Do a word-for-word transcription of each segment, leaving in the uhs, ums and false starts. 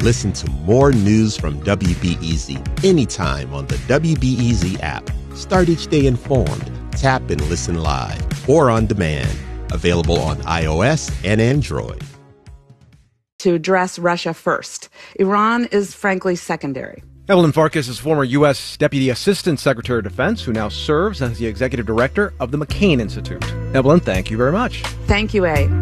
Listen to more news from W B E Z anytime on the W B E Z app. Start each day informed. Tap and listen live or on demand. Available on iOS and Android. To address Russia first. Iran is frankly secondary. Evelyn Farkas is former U S. Deputy Assistant Secretary of Defense, who now serves as the Executive Director of the McCain Institute. Evelyn, thank you very much. Thank you, A.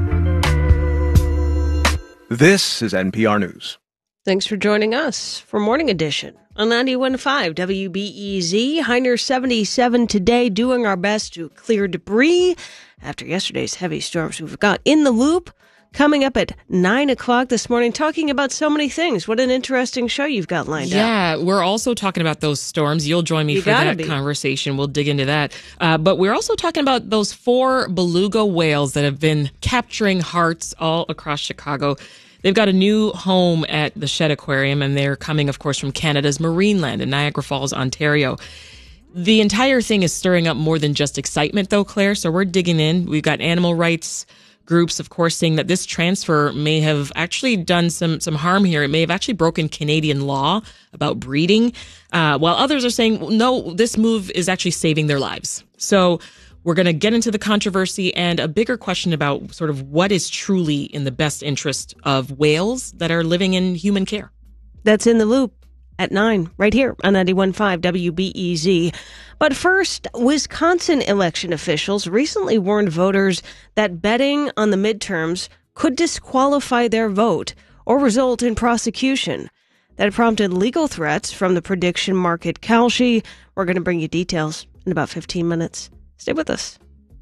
This is N P R News. Thanks for joining us for Morning Edition on ninety-one point five W B E Z. High near seventy-seven today, doing our best to clear debris after yesterday's heavy storms. We've got In the Loop coming up at nine o'clock this morning, talking about so many things. What an interesting show you've got lined yeah, up. Yeah, we're also talking about those storms. You'll join me you for that be. conversation. We'll dig into that. Uh, but we're also talking about those four beluga whales that have been capturing hearts all across Chicago. They've got a new home at the Shedd Aquarium, and they're coming, of course, from Canada's Marineland in Niagara Falls, Ontario. The entire thing is stirring up more than just excitement, though, Claire, so we're digging in. We've got animal rights groups, of course, saying that this transfer may have actually done some some harm here. It may have actually broken Canadian law about breeding, uh, while others are saying, no, this move is actually saving their lives. So we're going to get into the controversy and a bigger question about sort of what is truly in the best interest of whales that are living in human care. That's In the Loop at nine, right here on ninety-one point five W B E Z. But first, Wisconsin election officials recently warned voters that betting on the midterms could disqualify their vote or result in prosecution. That prompted legal threats from the prediction market Kalshi. We're going to bring you details in about fifteen minutes. Stay with us.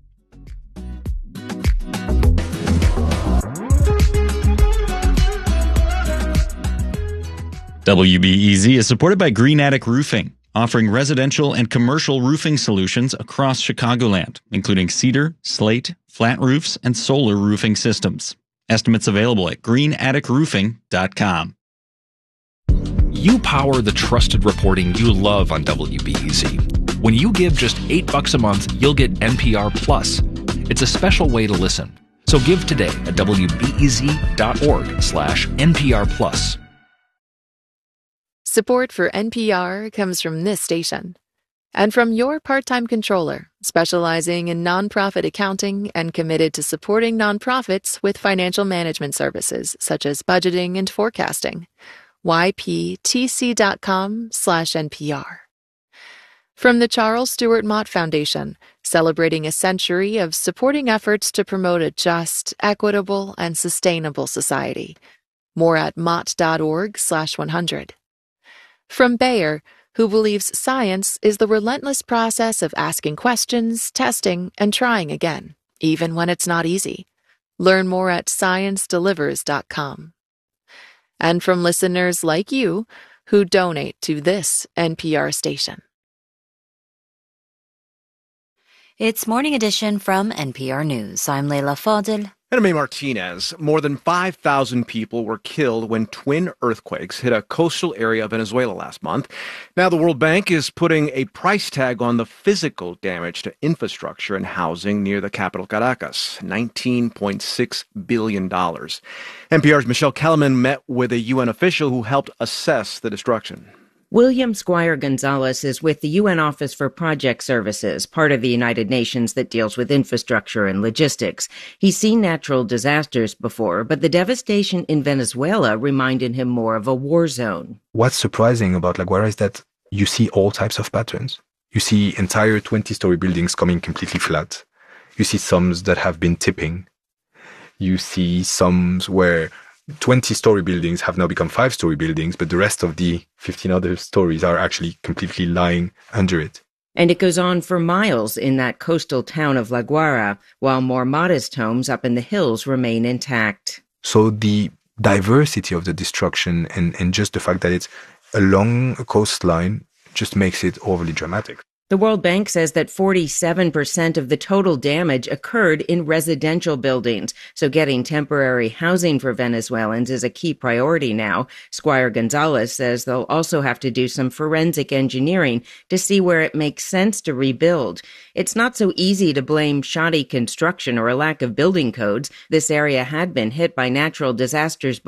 W B E Z is supported by Green Attic Roofing, offering residential and commercial roofing solutions across Chicagoland, including cedar, slate, flat roofs, and solar roofing systems. Estimates available at green attic roofing dot com. You power the trusted reporting you love on W B E Z. When you give just eight bucks a month, you'll get N P R Plus. It's a special way to listen. So give today at W B E Z dot org slash N P R Plus. Support for N P R comes from this station and from your part-time controller, specializing in nonprofit accounting and committed to supporting nonprofits with financial management services such as budgeting and forecasting. Y P T C dot com slash N P R. From the Charles Stewart Mott Foundation, celebrating a century of supporting efforts to promote a just, equitable, and sustainable society. More at mott dot org slash one hundred. From Bayer, who believes science is the relentless process of asking questions, testing, and trying again, even when it's not easy. Learn more at science delivers dot com. And from listeners like you who donate to this N P R station. It's Morning Edition from N P R News. I'm Leila Fadil. And I'm A. Martinez. More than five thousand people were killed when twin earthquakes hit a coastal area of Venezuela last month. Now the World Bank is putting a price tag on the physical damage to infrastructure and housing near the capital Caracas, nineteen point six billion dollars. N P R's Michelle Kellerman met with a U N official who helped assess the destruction. William Squire Gonzalez is with the U N Office for Project Services, part of the United Nations that deals with infrastructure and logistics. He's seen natural disasters before, but the devastation in Venezuela reminded him more of a war zone. What's surprising about La Guaira is that you see all types of patterns. You see entire twenty-story buildings coming completely flat. You see some that have been tipping. You see some where twenty-story buildings have now become five-story buildings, but the rest of the fifteen other stories are actually completely lying under it. And it goes on for miles in that coastal town of La Guaira, while more modest homes up in the hills remain intact. So the diversity of the destruction and, and just the fact that it's along a coastline just makes it overly dramatic. The World Bank says that forty-seven percent of the total damage occurred in residential buildings, so getting temporary housing for Venezuelans is a key priority now. Squire Gonzalez says they'll also have to do some forensic engineering to see where it makes sense to rebuild. It's not so easy to blame shoddy construction or a lack of building codes. This area had been hit by natural disasters